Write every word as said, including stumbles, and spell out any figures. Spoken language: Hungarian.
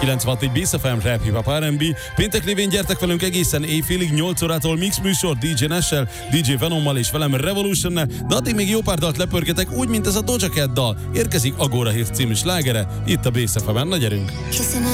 kilencvenhat egy Bész ef em Rap Hip Hop er and bé. Péntek lévén gyertek velünk egészen éjfélig, nyolc órától mix műsor dé dzsé Nash-sel, dé dzsé Venommal és velem Revolutionnel, de addig még jó pár dalt lepörgetek, úgy, mint ez a Doja Cat dal. Érkezik Agora Hit című slágere, itt a Bész ef emen, na gyerünk!